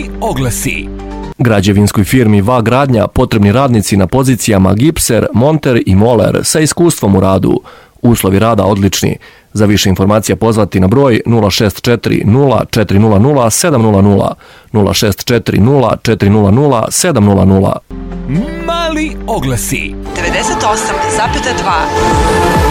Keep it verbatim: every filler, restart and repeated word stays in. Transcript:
Mali oglasi. Građevinskoj firmi Va Gradnja potrebni radnici na pozicijama gipser, monter i moler sa iskustvom u radu. Uslovi rada odlični. Za više informacija pozvati na broj nula šest četiri nula četiri nula nula sedam nula nula, nula šest četiri nula četiri nula nula sedam nula nula. Mali oglasi. devedeset osam zarez dva